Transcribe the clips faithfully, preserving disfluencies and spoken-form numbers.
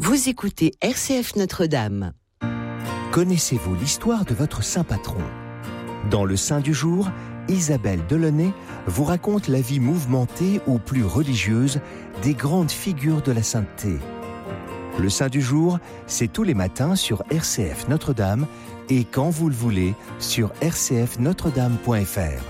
Vous écoutez R C F Notre-Dame. Connaissez-vous l'histoire de votre saint patron ? Dans le Saint du jour, Isabelle Delaunay vous raconte la vie mouvementée ou plus religieuse des grandes figures de la sainteté. Le Saint du jour, c'est tous les matins sur R C F Notre-Dame et quand vous le voulez sur r c f notre dame point f r.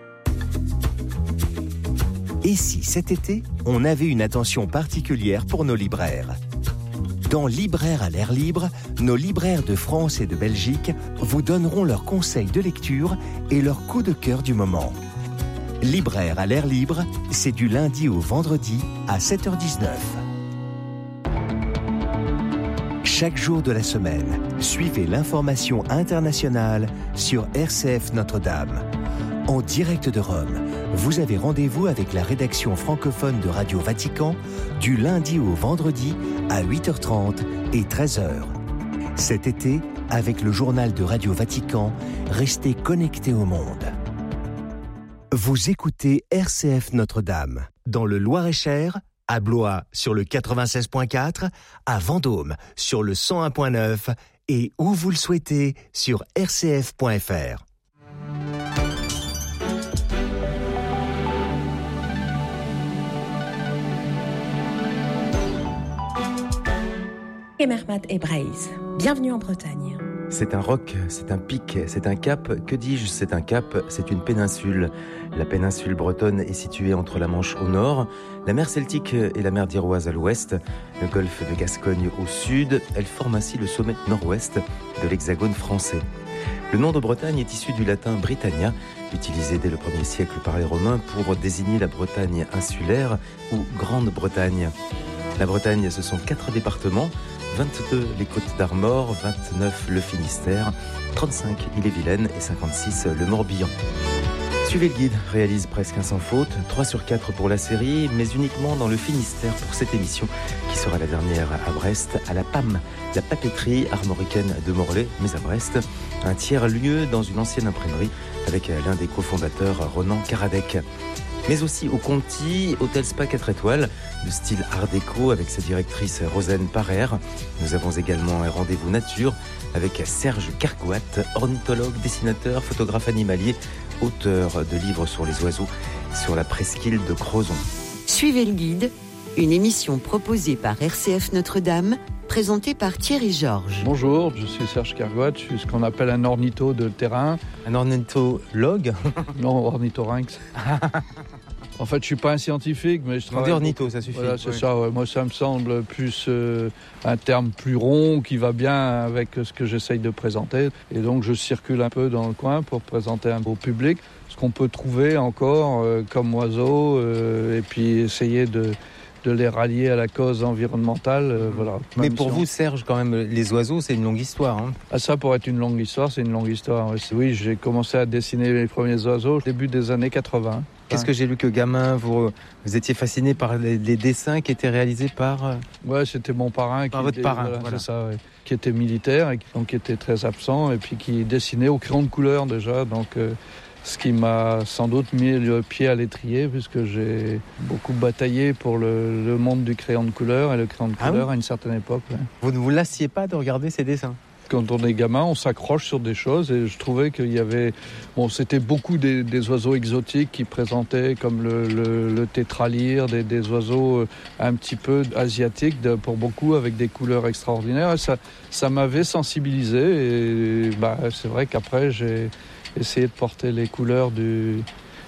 Et si cet été, on avait une attention particulière pour nos libraires ? Dans Libraires à l'air libre, nos libraires de France et de Belgique vous donneront leurs conseils de lecture et leurs coups de cœur du moment. Libraires à l'air libre, c'est du lundi au vendredi à sept heures dix-neuf. Chaque jour de la semaine, suivez l'information internationale sur R C F Notre-Dame. En direct de Rome, vous avez rendez-vous avec la rédaction francophone de Radio Vatican du lundi au vendredi à huit heures trente et treize heures. Cet été, avec le journal de Radio Vatican, restez connectés au monde. Vous écoutez R C F Notre-Dame, dans le Loir-et-Cher, à Blois sur le quatre-vingt-seize point quatre, à Vendôme sur le cent un point neuf et où vous le souhaitez sur r c f point f r. Et Mermat et Braise, bienvenue en Bretagne. C'est un roc, c'est un pic, c'est un cap. Que dis-je, c'est un cap, c'est une péninsule. La péninsule bretonne est située entre la Manche au nord, la mer Celtique et la mer d'Iroise à l'ouest, le golfe de Gascogne au sud. Elle forme ainsi le sommet nord-ouest de l'hexagone français. Le nom de Bretagne est issu du latin Britannia, utilisé dès le premier siècle par les Romains pour désigner la Bretagne insulaire ou Grande-Bretagne. La Bretagne, ce sont quatre départements, vingt-deux les Côtes d'Armor, vingt-neuf le Finistère, trente-cinq Ille-et-Vilaine et cinquante-six le Morbihan. Suivez le guide, réalise presque un sans faute, trois sur quatre pour la série, mais uniquement dans le Finistère pour cette émission, qui sera la dernière à Brest, à la P A M, la papeterie armoricaine de Morlaix, mais à Brest, un tiers-lieu dans une ancienne imprimerie avec l'un des cofondateurs, Ronan Karadec. Mais aussi au Conti, hôtel spa quatre étoiles, de style art déco avec sa directrice Rosanne Parer. Nous avons également un rendez-vous nature avec Serge Cargoat, ornithologue, dessinateur, photographe animalier, auteur de livres sur les oiseaux sur la presqu'île de Crozon. Suivez le guide, une émission proposée par R C F Notre-Dame, présentée par Thierry Georges. Bonjour, je suis Serge Cargoat, je suis ce qu'on appelle un ornitho de terrain. Un ornithologue ? Non, ornithorynx. En fait, je suis pas un scientifique, mais je travaille... On dit ornitho, ça suffit. Voilà, c'est oui. ça, ouais. Moi, ça me semble plus euh, un terme plus rond, qui va bien avec ce que j'essaye de présenter. Et donc, je circule un peu dans le coin pour présenter un beau public, ce qu'on peut trouver encore euh, comme oiseaux, euh, et puis essayer de... de les rallier à la cause environnementale. Euh, voilà. Mais pour vous, Serge, quand même, les oiseaux, c'est une longue histoire. Hein. Ah, ça, pour être une longue histoire, c'est une longue histoire. Oui, j'ai commencé à dessiner les premiers oiseaux au début des années quatre-vingts. Qu'est-ce que j'ai lu que gamin, vous, vous étiez fasciné par les, les dessins qui étaient réalisés par... Ouais, c'était mon parrain. Par qui votre était, parrain, voilà, voilà. C'est ça, ouais. Qui était militaire et qui, donc, qui était très absent et puis qui dessinait au crayon de couleur déjà. Donc, euh, ce qui m'a sans doute mis le pied à l'étrier puisque j'ai beaucoup bataillé pour le, le monde du crayon de couleur et le crayon de Ah couleur oui à une certaine époque. Ouais. Vous ne vous lassiez pas de regarder ces dessins ? Quand on est gamin, on s'accroche sur des choses et je trouvais qu'il y avait... Bon, c'était beaucoup des, des oiseaux exotiques qui présentaient comme le, le, le tétralyre, des, des oiseaux un petit peu asiatiques de, pour beaucoup avec des couleurs extraordinaires. Et ça, ça m'avait sensibilisé et bah, c'est vrai qu'après j'ai essayé de porter les couleurs du...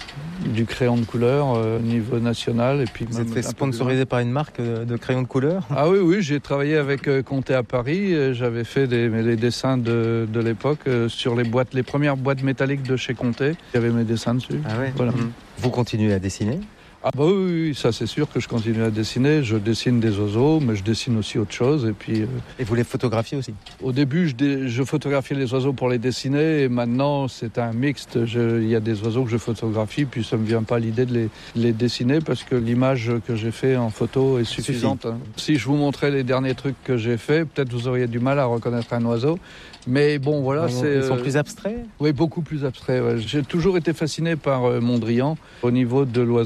du crayon de couleur euh, au niveau national. Et puis vous êtes fait sponsoriser par une marque de crayon de couleur ? Ah oui, oui, j'ai travaillé avec euh, Comté à Paris. Euh, j'avais fait des, les dessins de, de l'époque euh, sur les boîtes, les premières boîtes métalliques de chez Comté. Il y avait mes dessins dessus. Ah ouais. Voilà. Mmh. Vous continuez à dessiner ? Ah bah oui, oui, ça c'est sûr que je continue à dessiner. Je dessine des oiseaux, mais je dessine aussi autre chose. Et puis. Euh, et vous les photographiez aussi ? Au début, je, dé, je photographiais les oiseaux pour les dessiner, et maintenant c'est un mixte. Je, il y a des oiseaux que je photographie, puis ça me vient pas l'idée de les, les dessiner parce que l'image que j'ai fait en photo est suffisante. Hein. Si je vous montrais les derniers trucs que j'ai fait, peut-être vous auriez du mal à reconnaître un oiseau. Mais bon, voilà, non, c'est... Ils sont plus abstraits ? Oui, beaucoup plus abstraits. Ouais. J'ai toujours été fasciné par euh, Mondrian. Au niveau de l'oiseau, je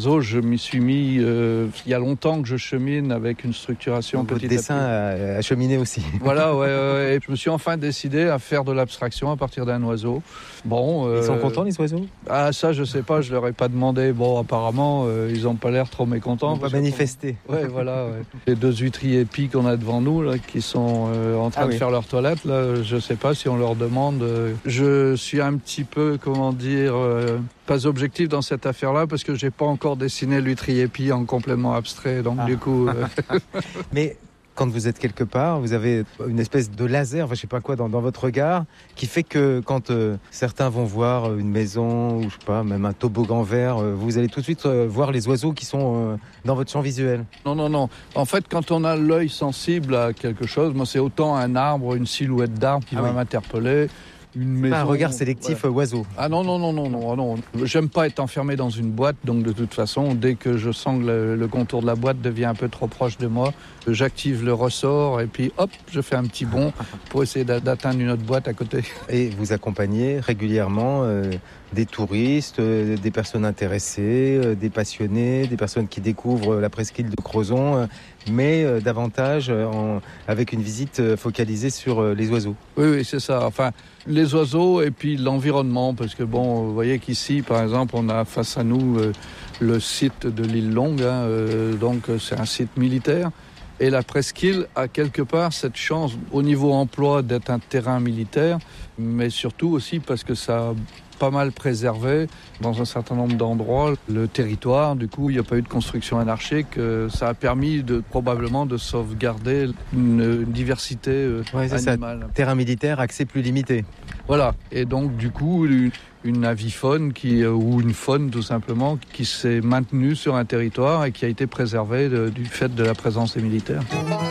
m'y suis mis, euh, il y a longtemps que je chemine avec une structuration Donc, petit votre dessin à petit. a, a cheminé aussi. Voilà, ouais, ouais, et je me suis enfin décidé à faire de l'abstraction à partir d'un oiseau. Bon, euh, Ils sont contents, les oiseaux? Ah, ça, je sais pas, je leur ai pas demandé. Bon, apparemment, euh, ils ont pas l'air trop mécontents. Ils n'ont pas manifesté. Ouais, voilà. Ouais. Les deux huîtriers épis qu'on a devant nous, là, qui sont euh, en train ah, de oui. faire leur toilette, là, je sais pas si on leur demande. Euh, je suis un petit peu, comment dire, euh, pas objectif dans cette affaire-là, parce que j'ai pas encore dessiné l'huîtrier épi en complément abstrait, donc ah. du coup... Euh... Mais... Quand vous êtes quelque part, vous avez une espèce de laser, enfin, je sais pas quoi, dans, dans votre regard, qui fait que quand euh, certains vont voir une maison, ou je sais pas, même un toboggan vert, euh, vous allez tout de suite euh, voir les oiseaux qui sont euh, dans votre champ visuel. Non, non, non. En fait, quand on a l'œil sensible à quelque chose, moi, c'est autant un arbre, une silhouette d'arbre qui ah va oui. m'interpeller. Une maison, pas un regard sélectif voilà. oiseau. Ah non, non, non, non, non, non. J'aime pas être enfermé dans une boîte, donc de toute façon, dès que je sens que le, le contour de la boîte devient un peu trop proche de moi, j'active le ressort et puis hop, je fais un petit bond pour essayer d'atteindre une autre boîte à côté. Et vous accompagnez régulièrement euh, des touristes, euh, des personnes intéressées, euh, des passionnés, des personnes qui découvrent la presqu'île de Crozon, euh, mais euh, davantage euh, en, avec une visite euh, focalisée sur euh, les oiseaux. Oui, oui, c'est ça. Enfin, les oiseaux et puis l'environnement, parce que bon, vous voyez qu'ici, par exemple, on a face à nous euh, le site de l'île Longue, hein, euh, donc c'est un site militaire. Et la presqu'île a quelque part cette chance, au niveau emploi, d'être un terrain militaire, mais surtout aussi parce que ça a pas mal préservé, dans un certain nombre d'endroits, le territoire. Du coup, il n'y a pas eu de construction anarchique. Ça a permis de, probablement de sauvegarder une, une diversité euh, ouais, c'est animale. Ça. Terrain militaire, accès plus limité. Voilà. Et donc, du coup, une, une avifaune qui, ou une faune, tout simplement, qui s'est maintenue sur un territoire et qui a été préservée de, du fait de la présence des militaires.